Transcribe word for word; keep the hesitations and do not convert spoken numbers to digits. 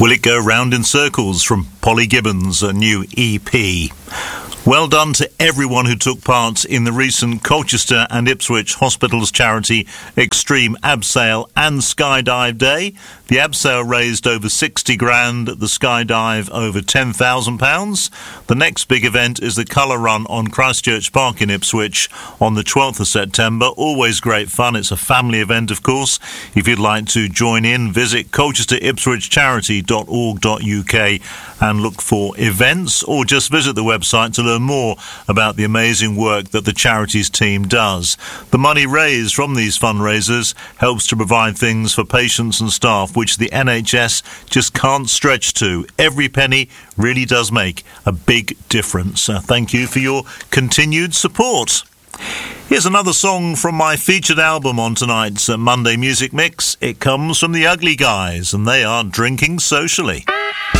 Will It Go Round in Circles from Polly Gibbons, a new E P. Well done to everyone who took part in the recent Colchester and Ipswich Hospitals charity Extreme Abseil and Skydive Day. The abseil raised over sixty grand, the skydive over ten thousand pounds. The next big event is the Colour Run on Christchurch Park in Ipswich on the twelfth of September. Always great fun. It's a family event, of course. If you'd like to join in, visit colchester ipswich charity dot org dot U K and look for events, or just visit the website to learn more about the amazing work that the charities team does. The money raised from these fundraisers helps to provide things for patients and staff which the N H S just can't stretch to. Every penny really does make a big difference. Uh, thank you for your continued support. Here's another song from my featured album on tonight's uh, Monday Music Mix. It comes from the Ugly Guys, and they are Drinking Socially.